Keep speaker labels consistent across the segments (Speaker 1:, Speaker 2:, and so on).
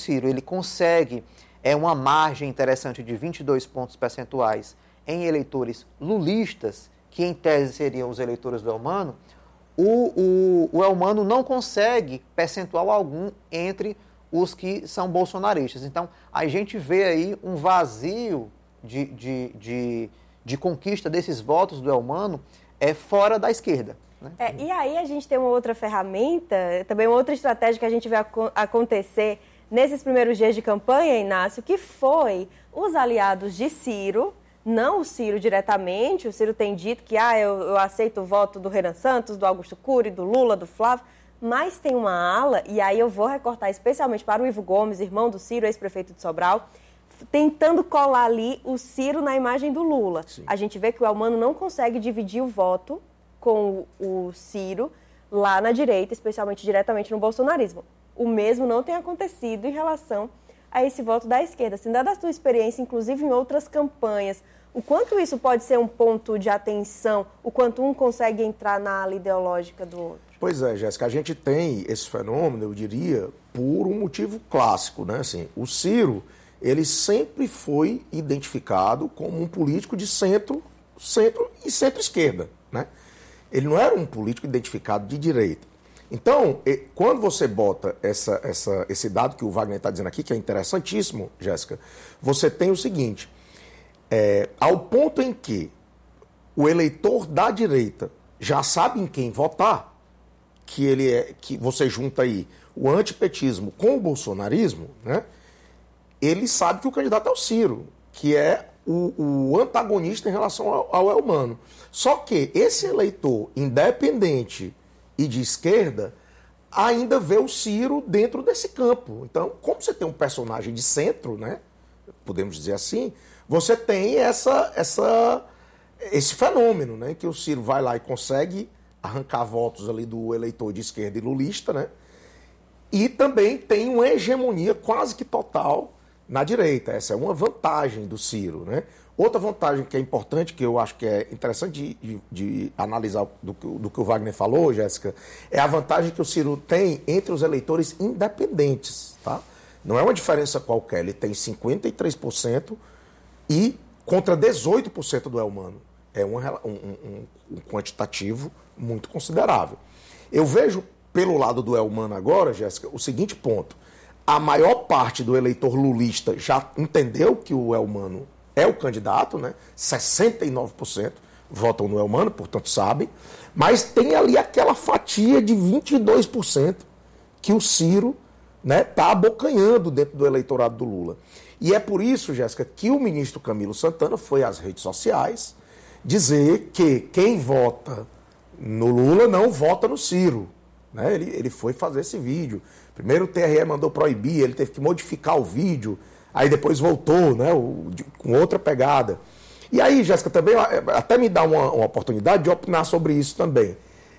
Speaker 1: Ciro ele consegue uma margem interessante de 22 pontos percentuais em eleitores lulistas, que em tese seriam os eleitores do Elmano, o Elmano não consegue percentual algum entre os que são bolsonaristas. Então, a gente vê aí um vazio de conquista desses votos do Elmano fora da esquerda. Né?
Speaker 2: E aí a gente tem uma outra ferramenta, também uma outra estratégia que a gente vê acontecer nesses primeiros dias de campanha, Inácio, que foi os aliados de Ciro, não o Ciro diretamente. O Ciro tem dito que eu aceito o voto do Renan Santos, do Augusto Cury, do Lula, do Flávio, mas tem uma ala, e aí eu vou recortar especialmente para o Ivo Gomes, irmão do Ciro, ex-prefeito de Sobral, tentando colar ali o Ciro na imagem do Lula. Sim. A gente vê que o Elmano não consegue dividir o voto com o Ciro lá na direita, especialmente diretamente no bolsonarismo. O mesmo não tem acontecido em relação a esse voto da esquerda. Assim, dada a sua experiência, inclusive em outras campanhas, o quanto isso pode ser um ponto de atenção, o quanto um consegue entrar na ala ideológica do outro?
Speaker 3: Pois é, Jéssica, a gente tem esse fenômeno, eu diria, por um motivo clássico, né? Assim, o Ciro, ele sempre foi identificado como um político de centro e centro-esquerda, né? Ele não era um político identificado de direita. Então, quando você bota esse dado que o Wagner está dizendo aqui, que é interessantíssimo, Jéssica, você tem o seguinte, ao ponto em que o eleitor da direita já sabe em quem votar, que você junta aí o antipetismo com o bolsonarismo, né? Ele sabe que o candidato é o Ciro, que é o antagonista em relação ao Elmano. Só que esse eleitor independente e de esquerda ainda vê o Ciro dentro desse campo. Então, como você tem um personagem de centro, né, podemos dizer assim, você tem esse fenômeno, né, que o Ciro vai lá e consegue arrancar votos ali do eleitor de esquerda e lulista, né, e também tem uma hegemonia quase que total na direita. Essa é uma vantagem do Ciro, né? Outra vantagem que é importante, que eu acho que é interessante de analisar do que o Wagner falou, Jéssica, é a vantagem que o Ciro tem entre os eleitores independentes, tá? Não é uma diferença qualquer, ele tem 53% e contra 18% do Elmano. É um quantitativo muito considerável. Eu vejo, pelo lado do Elmano agora, Jéssica, o seguinte ponto. A maior parte do eleitor lulista já entendeu que o Elmano é o candidato, né? 69% votam no Elmano, portanto sabem, mas tem ali aquela fatia de 22% que o Ciro, né, tá abocanhando dentro do eleitorado do Lula. E é por isso, Jéssica, que o ministro Camilo Santana foi às redes sociais dizer que quem vota no Lula não vota no Ciro. Né? Ele foi fazer esse vídeo. Primeiro o TRE mandou proibir, ele teve que modificar o vídeo, aí depois voltou, né, com outra pegada. E aí, Jéssica, também até me dá uma oportunidade de opinar sobre isso também.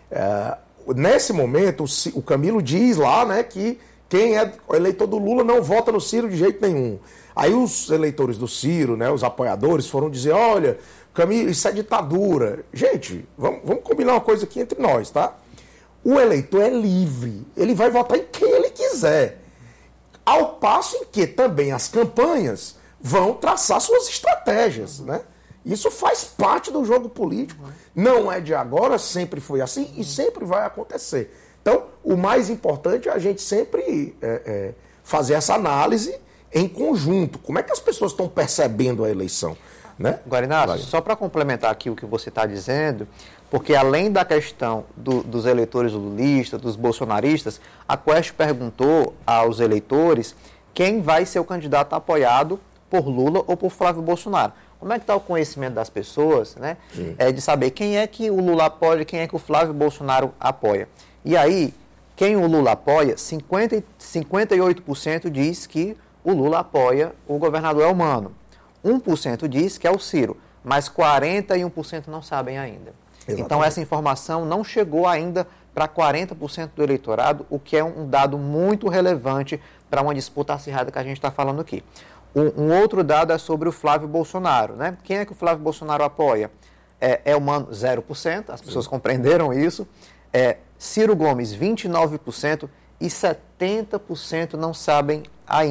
Speaker 3: Nesse momento, o Camilo diz lá, né, que quem é eleitor do Lula não vota no Ciro de jeito nenhum. Aí os eleitores do Ciro, né, os apoiadores, foram dizer, olha, Camilo, isso é ditadura. Gente, vamos combinar uma coisa aqui entre nós, tá? O eleitor é livre, ele vai votar em quem ele quiser. Ao passo em que também as campanhas vão traçar suas estratégias, né? Isso faz parte do jogo político. Não é de agora, sempre foi assim e sempre vai acontecer. Então, o mais importante é a gente sempre fazer essa análise em conjunto. Como é que as pessoas estão percebendo a eleição? Né?
Speaker 1: Guarinácio, só para complementar aqui o que você está dizendo, porque além da questão dos eleitores lulistas, dos bolsonaristas, a Quest perguntou aos eleitores quem vai ser o candidato apoiado por Lula ou por Flávio Bolsonaro. Como é que está o conhecimento das pessoas, né? De saber quem é que o Lula apoia e quem é que o Flávio Bolsonaro apoia. E aí, quem o Lula apoia, 58% diz que o Lula apoia o governador Elmano. 1% diz que é o Ciro, mas 41% não sabem ainda. Exatamente. Então, essa informação não chegou ainda para 40% do eleitorado, o que é um dado muito relevante para uma disputa acirrada que a gente está falando aqui. Um outro dado é sobre o Flávio Bolsonaro, né? Quem é que o Flávio Bolsonaro apoia? Elmano, 0%, as pessoas compreenderam isso. Ciro Gomes, 29% e 70% não sabem ainda.